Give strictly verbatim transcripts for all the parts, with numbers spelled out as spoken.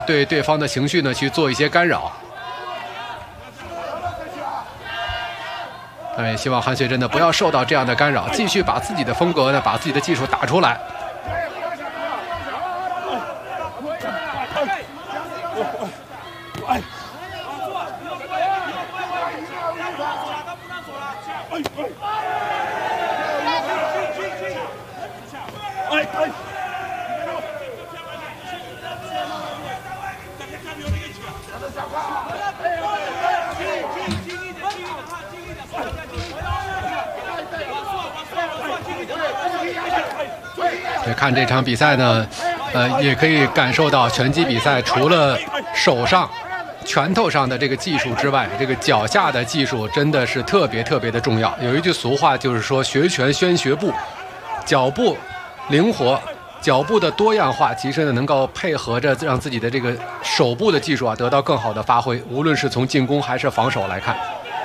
对对方的情绪呢去做一些干扰。但也希望韩雪珍呢不要受到这样的干扰，继续把自己的风格呢，把自己的技术打出来。看这场比赛呢，呃，也可以感受到拳击比赛除了手上、拳头上的这个技术之外，这个脚下的技术真的是特别特别的重要。有一句俗话就是说，学拳先学步，脚步灵活，脚步的多样化，其实呢能够配合着让自己的这个手部的技术啊得到更好的发挥，无论是从进攻还是防守来看。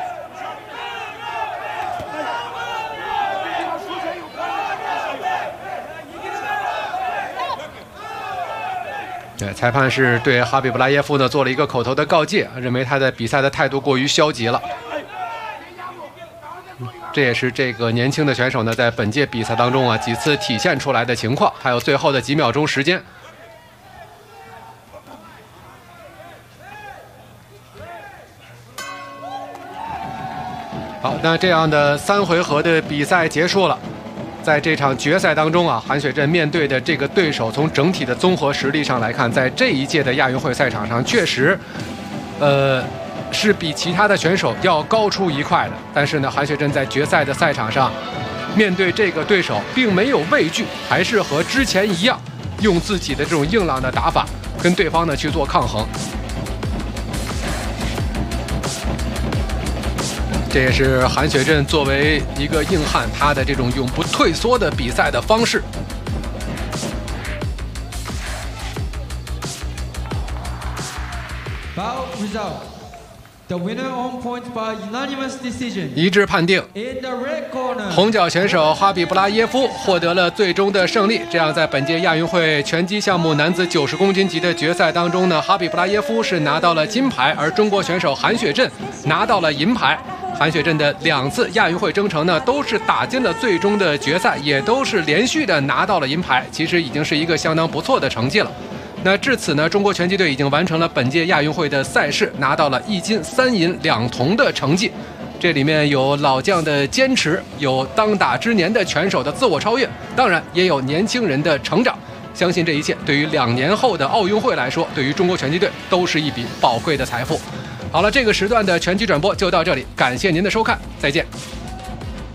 对，裁判是对哈比布拉耶夫呢做了一个口头的告诫，认为他的比赛的态度过于消极了。这也是这个年轻的选手呢在本届比赛当中啊几次体现出来的情况。还有最后的几秒钟时间。好，那这样的三回合的比赛结束了。在这场决赛当中啊，韩雪珍面对的这个对手，从整体的综合实力上来看，在这一届的亚运会赛场上，确实，呃，是比其他的选手要高出一块的。但是呢，韩雪珍在决赛的赛场上，面对这个对手，并没有畏惧，还是和之前一样，用自己的这种硬朗的打法，跟对方呢去做抗衡。这也是韩雪珍作为一个硬汉，他的这种永不退缩的比赛的方式。 Bout result: the winner on points by unanimous decision. 一致判定， In the red corner, 红脚选手哈比布拉耶夫获得了最终的胜利。这样，在本届亚运会拳击项目男子九十公斤级的决赛当中呢，哈比布拉耶夫是拿到了金牌，而中国选手韩雪珍拿到了银牌。韩雪珍的两次亚运会征程呢，都是打进了最终的决赛，也都是连续的拿到了银牌，其实已经是一个相当不错的成绩了。那至此呢，中国拳击队已经完成了本届亚运会的赛事，拿到了一金三银两铜的成绩。这里面有老将的坚持，有当打之年的拳手的自我超越，当然也有年轻人的成长。相信这一切对于两年后的奥运会来说，对于中国拳击队都是一笔宝贵的财富。好了，这个时段的拳击转播就到这里，感谢您的收看，再见。